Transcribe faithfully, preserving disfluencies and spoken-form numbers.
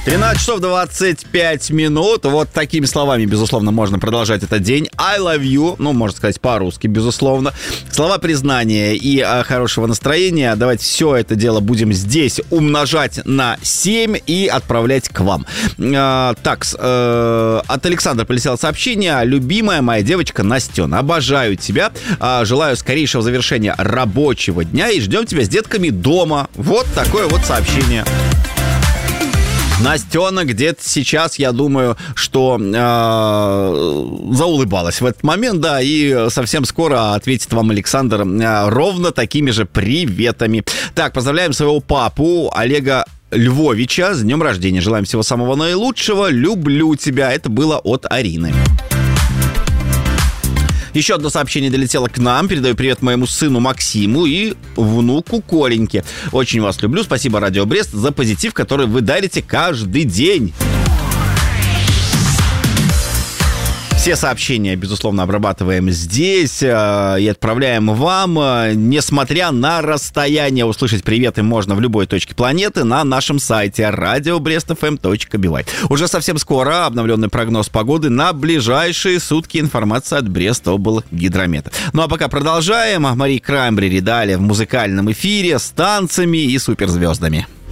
тринадцать часов двадцать пять минут. Вот такими словами, безусловно, можно продолжать этот день. I love you. Ну, можно сказать по-русски, безусловно. Слова признания и а, хорошего настроения. Давайте все это дело будем здесь умножать на семь и отправлять к вам. А, так, э, от Александра прилетело сообщение. Любимая моя девочка Настена, обожаю тебя. А, желаю скорейшего завершения рабочего дня и ждем тебя с детками дома. Вот такое вот сообщение. Настена где-то сейчас, я думаю, что э, заулыбалась в этот момент, да, и совсем скоро ответит вам Александр э, ровно такими же приветами. Так, поздравляем своего папу Олега Львовича с днем рождения. Желаем всего самого наилучшего. Люблю тебя. Это было от Арины. Еще одно сообщение долетело к нам. Передаю привет моему сыну Максиму и внуку Коленьке. Очень вас люблю. Спасибо, Радио Брест, за позитив, который вы дарите каждый день. Все сообщения, безусловно, обрабатываем здесь и отправляем вам. Несмотря на расстояние, услышать приветы можно в любой точке планеты на нашем сайте радио брест эф эм точка би вай. Уже совсем скоро обновленный прогноз погоды на ближайшие сутки. Информация от Брест-Облгидромета. Ну а пока продолжаем. Мари Краймбрери далее в музыкальном эфире с танцами и суперзвездами.